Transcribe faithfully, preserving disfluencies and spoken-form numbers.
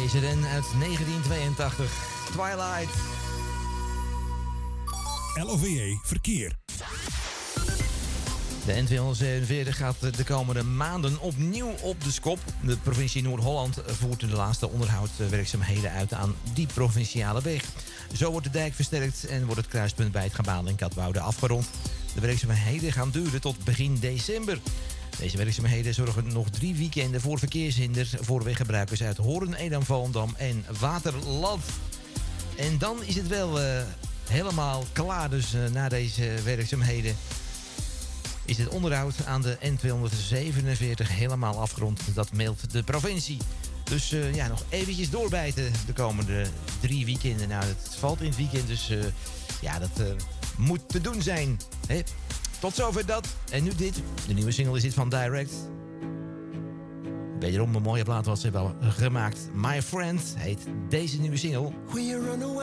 Deze ren uit negentien tweeëntachtig. Twilight. L O V E Verkeer. De N tweehonderdzevenenveertig gaat de komende maanden opnieuw op de schop. De provincie Noord-Holland voert de laatste onderhoudswerkzaamheden uit aan die provinciale weg. Zo wordt de dijk versterkt en wordt het kruispunt bij het Gabaan en Katwoude afgerond. De werkzaamheden gaan duren tot begin december. Deze werkzaamheden zorgen nog drie weekenden voor verkeershinder voor weggebruikers uit Hoorn, Edam, Volendam en Waterland. En dan is het wel uh, helemaal klaar, dus uh, na deze werkzaamheden is het onderhoud aan de N tweehonderdzevenenveertig helemaal afgerond. Dat meldt de provincie. Dus uh, ja, nog eventjes doorbijten de komende drie weekenden. Nou, het valt in het weekend, dus uh, ja, dat uh, moet te doen zijn. Hè? Tot zover dat. En nu dit. De nieuwe single is dit van Direct. Wederom een mooie plaat wat ze hebben gemaakt. My Friend heet deze nieuwe single. We run away.